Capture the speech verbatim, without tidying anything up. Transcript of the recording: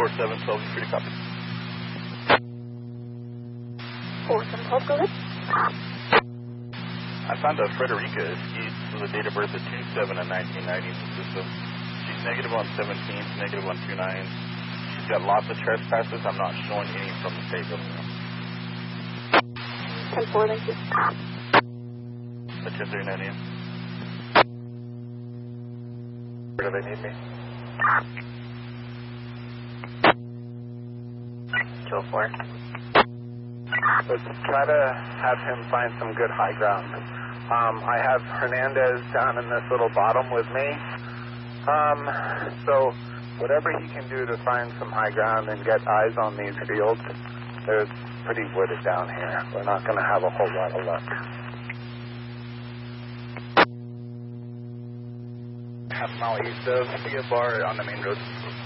four seven, twelve, free to copy. four seven, twelve, go ahead. I found a Frederica Eskeet with a date of birth of two seven and nineteen ninety in the system. She's negative on seventeenth, negative on two nines. She's got lots of trespasses. I'm not showing any from the state government. ten four, thank you. At ten thirty-nine a m. Where do they need me? two oh four. Let's try to have him find some good high ground. Um, I have Hernandez down in this little bottom with me. Um, so whatever he can do to find some high ground and get eyes on these fields, there's pretty wooded down here. We're not going to have a whole lot of luck. Half mile east of the bar on the main road.